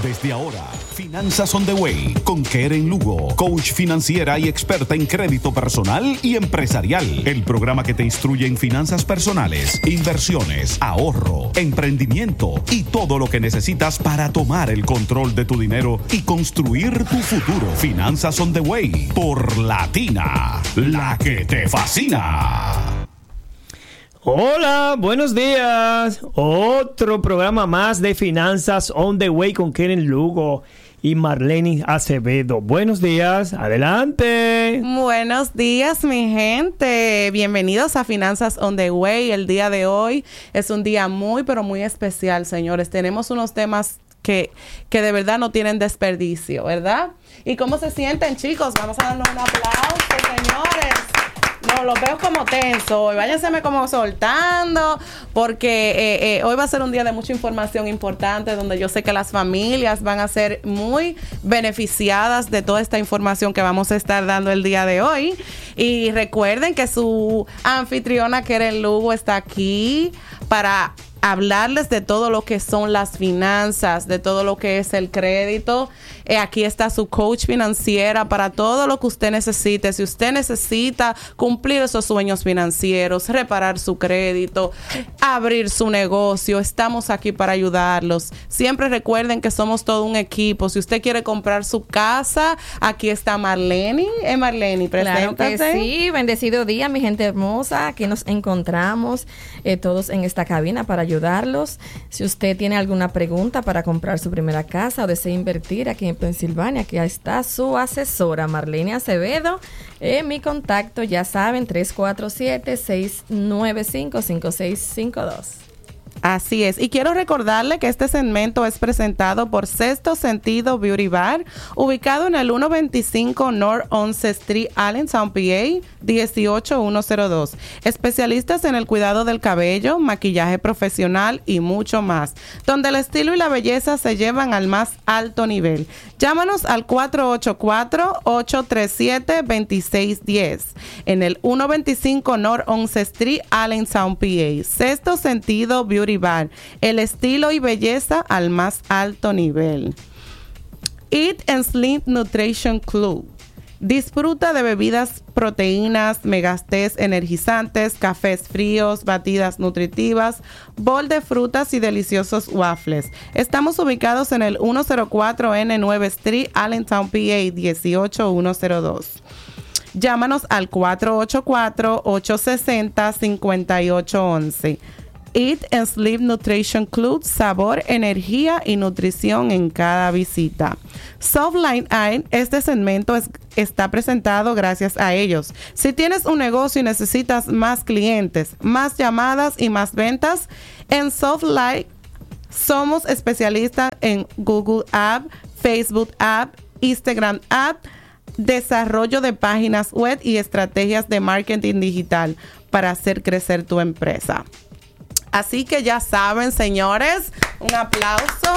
Desde ahora, Finanzas on the Way con Keren Lugo, coach financiera y experta en crédito personal y empresarial. El programa que te instruye en finanzas personales, inversiones, ahorro, emprendimiento y todo lo que necesitas para tomar el control de tu dinero y construir tu futuro. Finanzas on the Way por Latina, la que te fascina. Hola, buenos días. Otro programa más de Finanzas on the Way con Keren Lugo y Marlene Acevedo. Buenos días, adelante. Buenos días, mi gente. Bienvenidos a Finanzas on the Way. El día de hoy es un día muy, pero muy especial, señores. Tenemos unos temas que de verdad no tienen desperdicio, ¿verdad? ¿Y cómo se sienten, chicos? Vamos a darnos un aplauso, señores. No, los veo como tensos. Váyanseme como soltando, porque hoy va a ser un día de mucha información importante, donde yo sé que las familias van a ser muy beneficiadas de toda esta información que vamos a estar dando el día de hoy. Y recuerden que su anfitriona Keren Lugo está aquí para hablarles de todo lo que son las finanzas, de todo lo que es el crédito. Aquí está su coach financiera para todo lo que usted necesite. Si usted necesita cumplir esos sueños financieros, reparar su crédito, abrir su negocio, estamos aquí para ayudarlos. Siempre recuerden que somos todo un equipo. Si usted quiere comprar su casa, aquí está Marlene. Marlene, preséntate. Claro que sí, bendecido día, mi gente hermosa. Aquí nos encontramos todos en esta cabina para ayudarlos. Si usted tiene alguna pregunta para comprar su primera casa o desea invertir aquí en Pensilvania, aquí está su asesora Marlene Acevedo. Mi contacto, ya saben, 347-695-5652. Así es, y quiero recordarle que este segmento es presentado por Sexto Sentido Beauty Bar, ubicado en el 125 North 11 Street, Allentown, PA, 18102. Especialistas en el cuidado del cabello, maquillaje profesional y mucho más, donde el estilo y la belleza se llevan al más alto nivel. Llámanos al 484-837-2610 en el 125 North 11 Street, Allentown, PA. Sexto Sentido Beauty Bar, el estilo y belleza al más alto nivel. Eat and Sleep Nutrition Club. Disfruta de bebidas, proteínas, megastés energizantes, cafés fríos, batidas nutritivas, bol de frutas y deliciosos waffles. Estamos ubicados en el 104 N9 Street, Allentown, PA, 18102. Llámanos al 484-860-5811. Eat and Sleep Nutrition Club, sabor, energía y nutrición en cada visita. Softline Eye, este segmento está presentado gracias a ellos. Si tienes un negocio y necesitas más clientes, más llamadas y más ventas, en Softline somos especialistas en Google App, Facebook App, Instagram App, desarrollo de páginas web y estrategias de marketing digital para hacer crecer tu empresa. Así que ya saben, señores, un aplauso.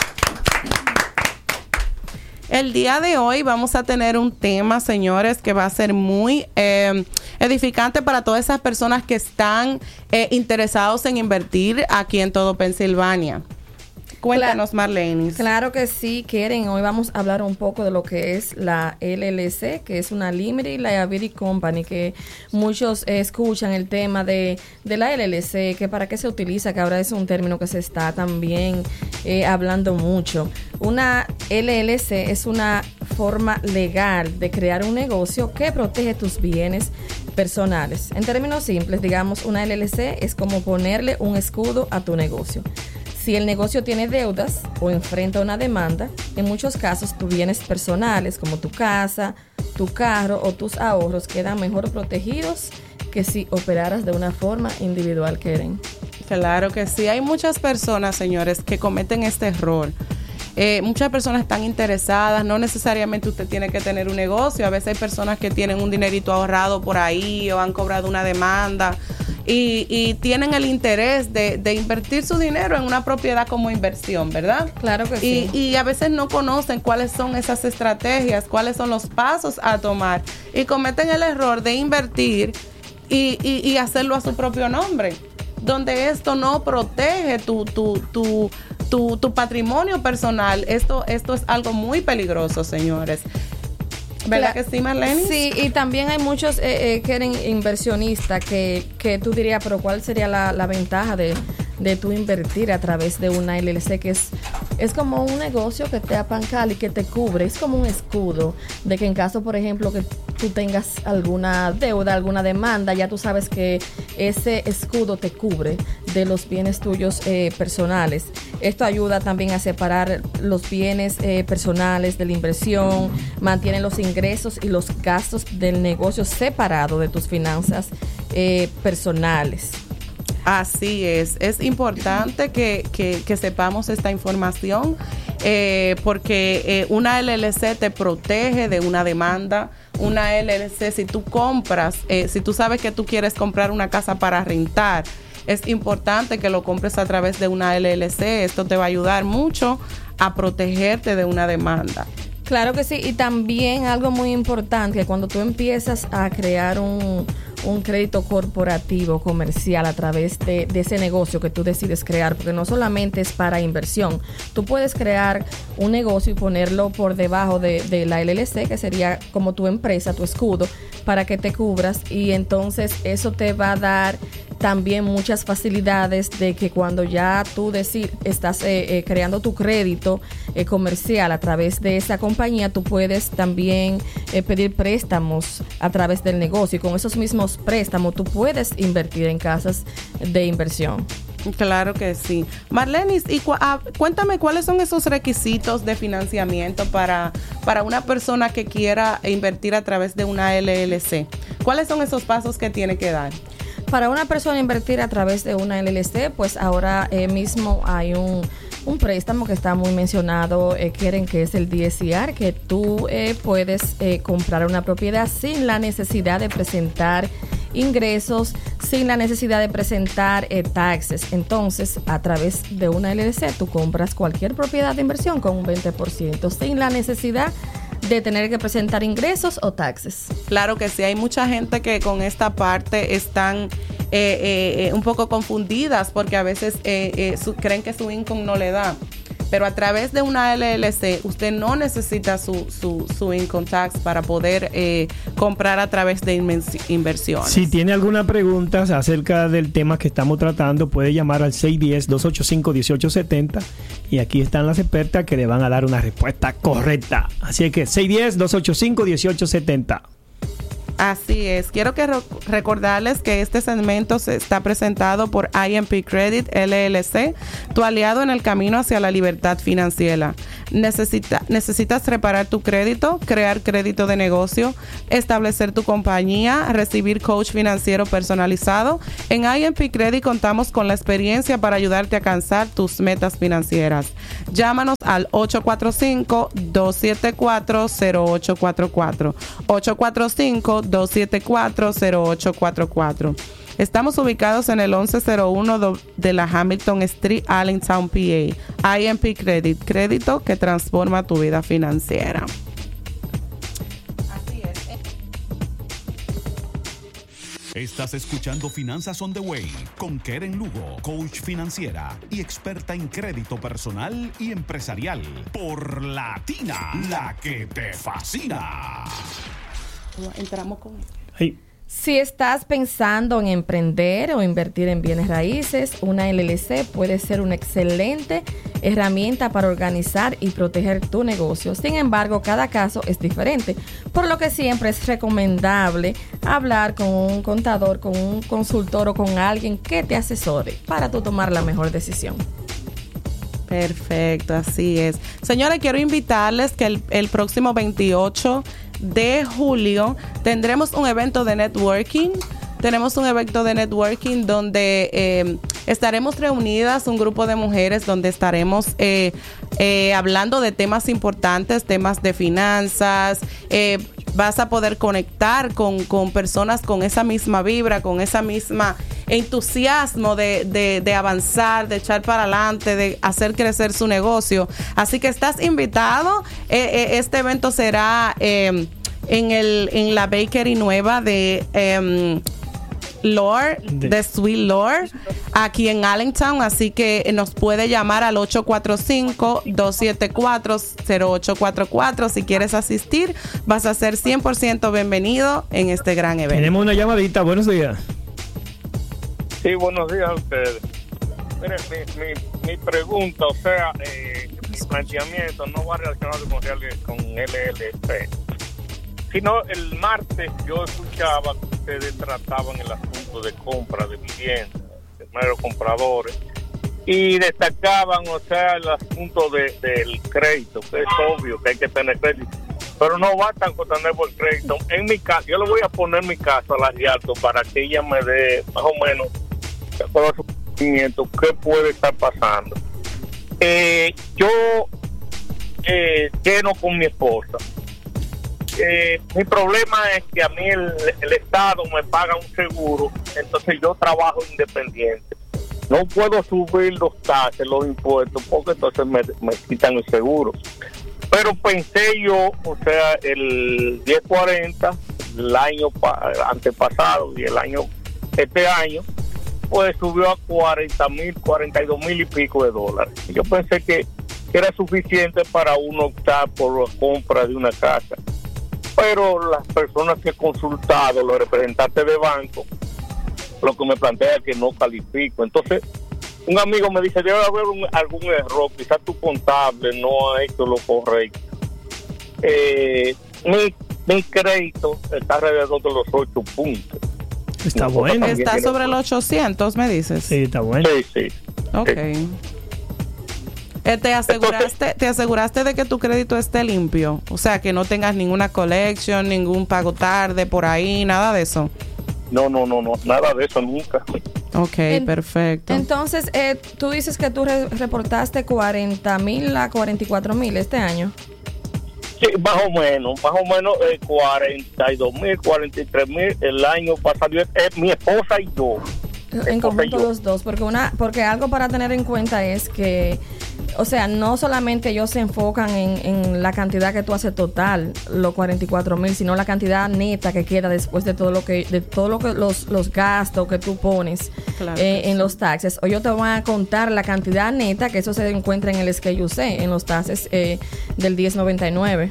El día de hoy vamos a tener un tema, señores, que va a ser muy edificante para todas esas personas que están interesados en invertir aquí en todo Pensilvania. Cuéntanos, Marlene. Claro que sí, Keren. Hoy vamos a hablar un poco de lo que es la LLC, que es una Limited Liability Company, que muchos escuchan el tema de la LLC, que para qué se utiliza, que ahora es un término que se está también hablando mucho. Una LLC es una forma legal de crear un negocio que protege tus bienes personales. En términos simples, digamos, una LLC es como ponerle un escudo a tu negocio. Si el negocio tiene deudas o enfrenta una demanda, en muchos casos tus bienes personales como tu casa, tu carro o tus ahorros quedan mejor protegidos que si operaras de una forma individual, Keren. Claro que sí. Hay muchas personas, señores, que cometen este error. Muchas personas están interesadas, no necesariamente usted tiene que tener un negocio. A veces hay personas que tienen un dinerito ahorrado por ahí o han cobrado una demanda y tienen el interés de invertir su dinero en una propiedad como inversión, ¿verdad? Claro que sí. Y a veces no conocen cuáles son esas estrategias, cuáles son los pasos a tomar y cometen el error de invertir y hacerlo a su propio nombre, donde esto no protege tu tu patrimonio personal. Esto es algo muy peligroso, señores. ¿Verdad que sí, Marlene? Sí, y también hay muchos que eran inversionistas que tú dirías, pero ¿cuál sería la ventaja de tú invertir a través de una LLC? Que es como un negocio que te apancal y que te cubre, es como un escudo de que en caso, por ejemplo, que tú tengas alguna deuda, alguna demanda, ya tú sabes que ese escudo te cubre de los bienes tuyos personales. Esto ayuda también a separar los bienes personales de la inversión, mantiene los ingresos y los gastos del negocio separados de tus finanzas personales. Así es importante que sepamos esta información porque una LLC te protege de una demanda. Una LLC, si tú compras, si tú sabes que tú quieres comprar una casa para rentar, es importante que lo compres a través de una LLC. Esto te va a ayudar mucho a protegerte de una demanda. Claro que sí, y también algo muy importante, que cuando tú empiezas a crear un crédito corporativo, comercial, a través de ese negocio que tú decides crear, porque no solamente es para inversión, tú puedes crear un negocio y ponerlo por debajo de la LLC, que sería como tu empresa, tu escudo, para que te cubras, y entonces eso te va a dar también muchas facilidades de que cuando ya tú estás creando tu crédito comercial a través de esa compañía, tú puedes también pedir préstamos a través del negocio, y con esos mismos préstamos tú puedes invertir en casas de inversión. Claro que sí. Marlenis, y cuéntame cuáles son esos requisitos de financiamiento para una persona que quiera invertir a través de una LLC. ¿Cuáles son esos pasos que tiene que dar? Para una persona invertir a través de una LLC, pues ahora mismo hay un préstamo que está muy mencionado, Keren, que es el DSCR, que tú puedes comprar una propiedad sin la necesidad de presentar ingresos, sin la necesidad de presentar taxes. Entonces, a través de una LLC, tú compras cualquier propiedad de inversión con un 20%, sin la necesidad de tener que presentar ingresos o taxes. Claro que sí, hay mucha gente que con esta parte están un poco confundidas porque a veces creen que su income no le da. Pero a través de una LLC, usted no necesita su income tax para poder comprar a través de inversiones. Si tiene alguna pregunta acerca del tema que estamos tratando, puede llamar al 610-285-1870 y aquí están las expertas que le van a dar una respuesta correcta. Así que 610-285-1870. Así es. Quiero recordarles que este segmento se está presentado por IMP Credit LLC, tu aliado en el camino hacia la libertad financiera. Necesitas reparar tu crédito, crear crédito de negocio, establecer tu compañía, recibir coach financiero personalizado. En IMP Credit contamos con la experiencia para ayudarte a alcanzar tus metas financieras. Llámanos al 845-274-0844. 845-274-0844. Estamos ubicados en el 1101 de la Hamilton Street, Allentown, PA. IMP Credit, crédito que transforma tu vida financiera. Así es. Estás escuchando Finanzas on the Way con Keren Lugo, coach financiera y experta en crédito personal y empresarial por Latina, la que te fascina. Entramos con esto. Hey. Si estás pensando en emprender o invertir en bienes raíces, una LLC puede ser una excelente herramienta para organizar y proteger tu negocio. Sin embargo, cada caso es diferente, por lo que siempre es recomendable hablar con un contador, con un consultor o con alguien que te asesore para tú tomar la mejor decisión. Perfecto, así es. Señores, quiero invitarles que el próximo 28 de julio tendremos un evento de networking. Tenemos un evento de networking donde estaremos reunidas un grupo de mujeres donde estaremos hablando de temas importantes, temas de finanzas. Vas a poder conectar con personas con esa misma vibra, con esa misma entusiasmo de avanzar, de echar para adelante, de hacer crecer su negocio. Así que estás invitado. Este evento será en la bakery nueva de Lore, de Sweet Lore, aquí en Allentown. Así que nos puede llamar al 845-274-0844. Si quieres asistir, vas a ser 100% bienvenido en este gran evento. Tenemos una llamadita. Buenos días. Sí, buenos días a ustedes. Miren, mi pregunta, o sea, mi planteamiento no va relacionado con LLC, sino el martes yo escuchaba que ustedes trataban el asunto de compra de vivienda, de primeros compradores, y destacaban, o sea, el asunto del crédito, que es obvio que hay que tener crédito, pero no bastan con tener buen crédito. En mi caso, yo le voy a poner mi caso a la Rialto para que ella me dé más o menos todo su conocimiento, qué puede estar pasando. Yo lleno con mi esposa. Mi problema es que a mí el Estado me paga un seguro, entonces yo trabajo independiente. No puedo subir los taxes, los impuestos, porque entonces me quitan el seguro. Pero pensé yo, o sea, el 1040, el año antepasado y este año, pues subió a 40,000, 42,000 y pico de dólares. Y yo pensé que era suficiente para uno optar por la compra de una casa. Pero las personas que he consultado, los representantes de banco, lo que me plantea es que no califico. Entonces, un amigo me dice, debe haber algún error, quizás tu contable no ha hecho lo correcto. Mi crédito está alrededor de los 8 puntos. Está bueno. Está sobre los 800, me dices. Sí, está bueno. Sí. Ok. ¿Te aseguraste de que tu crédito esté limpio? O sea, que no tengas ninguna collection, ningún pago tarde por ahí, nada de eso. No, nada de eso nunca. Ok, perfecto. Entonces, tú dices que tú reportaste 40,000 a 44,000 este año. Sí, más o menos 42,000, 43,000 el año pasado. Mi esposa y yo. En conjunto los dos, porque algo para tener en cuenta es que, o sea, no solamente ellos se enfocan en la cantidad que tú haces total, los 44,000, sino la cantidad neta que queda después de todo lo que los gastos que tú pones, claro, en los taxes. O yo te voy a contar la cantidad neta, que eso se encuentra en el Schedule C, en los taxes del 1099.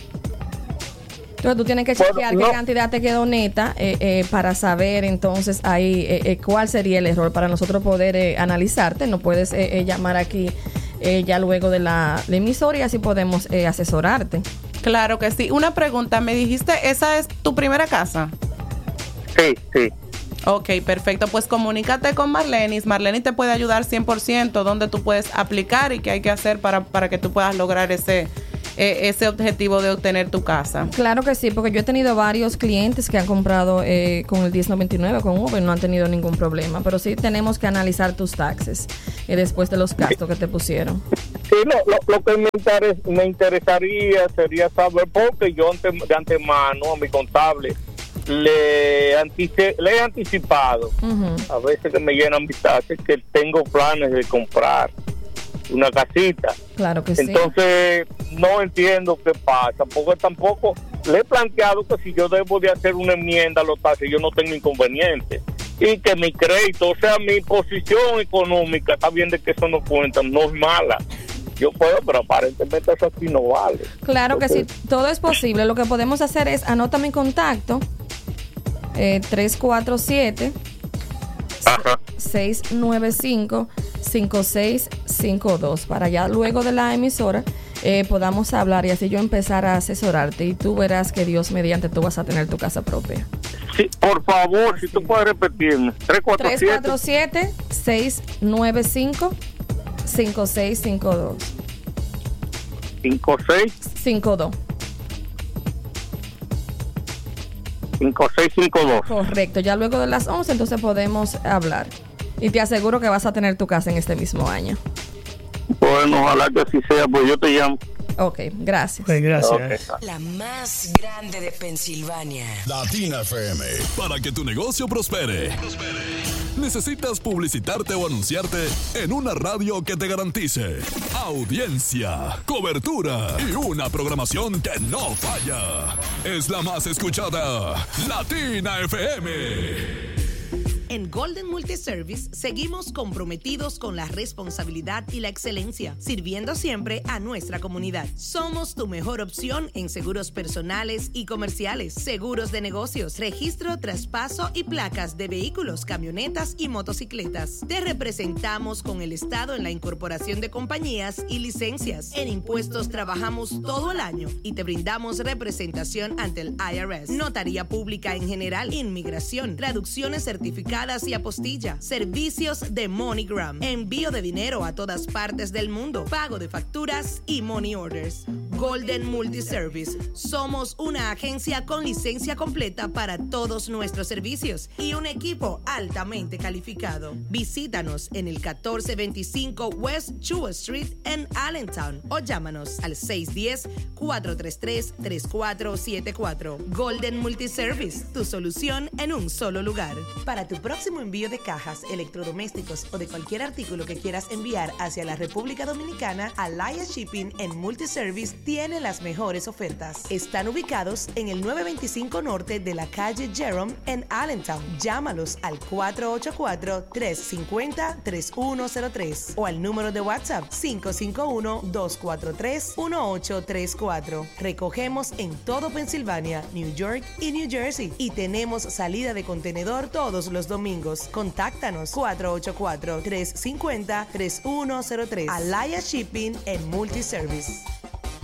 Entonces tú tienes que chequear qué cantidad te quedó neta para saber entonces ahí cuál sería el error para nosotros poder analizarte. No puedes llamar aquí ya luego de la emisora y así podemos asesorarte. Claro que sí. Una pregunta, me dijiste, ¿esa es tu primera casa? Sí. Ok, perfecto. Pues comunícate con Marlenis. Marlenis te puede ayudar 100%, dónde tú puedes aplicar y qué hay que hacer para que tú puedas lograr ese objetivo de obtener tu casa. Claro que sí, porque yo he tenido varios clientes que han comprado con el 1099 con Uber, no han tenido ningún problema, pero sí tenemos que analizar tus taxes después de los gastos que te pusieron. Sí, lo que me interesaría sería saber, porque yo de antemano a mi contable le he anticipado, a veces que me llenan mis taxes, que tengo planes de comprar una casita. Claro que sí. Entonces no entiendo qué pasa, porque tampoco le he planteado que si yo debo de hacer una enmienda a los taxes, yo no tengo inconveniente, y que mi crédito, o sea, mi posición económica, está bien de que eso no cuenta, no es mala. Yo puedo, pero aparentemente eso aquí no vale. Claro que sí, todo es posible. Lo que podemos hacer es, anota mi contacto, 347 695-5652, para ya luego de la emisora podamos hablar y así yo empezar a asesorarte y tú verás que Dios mediante tú vas a tener tu casa propia. Sí, por favor, si tú puedes repetirme. 347-695-5652. 5652. 5652. Correcto, ya luego de las 11 entonces podemos hablar. Y te aseguro que vas a tener tu casa en este mismo año. Bueno, ojalá que así sea, pues yo te llamo. Ok, gracias. Pues gracias. Okay. La más grande de Pensilvania. Latina FM. Para que tu negocio prospere. Necesitas publicitarte o anunciarte en una radio que te garantice audiencia, cobertura y una programación que no falla. Es la más escuchada, Latina FM. En Golden Multiservice seguimos comprometidos con la responsabilidad y la excelencia, sirviendo siempre a nuestra comunidad. Somos tu mejor opción en seguros personales y comerciales, seguros de negocios, registro, traspaso y placas de vehículos, camionetas y motocicletas. Te representamos con el Estado en la incorporación de compañías y licencias. En impuestos trabajamos todo el año y te brindamos representación ante el IRS, notaría pública en general, inmigración, traducciones certificadas y apostilla, servicios de MoneyGram, envío de dinero a todas partes del mundo, pago de facturas y money orders. Golden Multiservice. Somos una agencia con licencia completa para todos nuestros servicios y un equipo altamente calificado. Visítanos en el 1425 West Chua Street en Allentown o llámanos al 610-433-3474. Golden Multiservice, tu solución en un solo lugar. Para tu próximo envío de cajas, electrodomésticos o de cualquier artículo que quieras enviar hacia la República Dominicana, Alaya Shipping en Multiservice tiene las mejores ofertas. Están ubicados en el 925 Norte de la calle Jerome en Allentown. Llámalos al 484-350-3103 o al número de WhatsApp 551-243-1834. Recogemos en todo Pensilvania, New York y New Jersey y tenemos salida de contenedor todos los domingos. Contáctanos 484-350-3103. Alaya Shipping en Multiservice.